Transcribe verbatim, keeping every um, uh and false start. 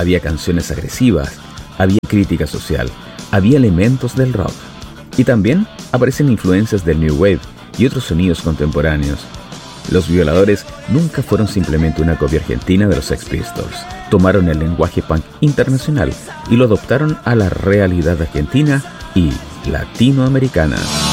Había canciones agresivas, había crítica social, había elementos del rock. Y también aparecen influencias del New Wave y otros sonidos contemporáneos. Los Violadores nunca fueron simplemente una copia argentina de los Sex Pistols. Tomaron el lenguaje punk internacional y lo adoptaron a la realidad argentina y latinoamericana.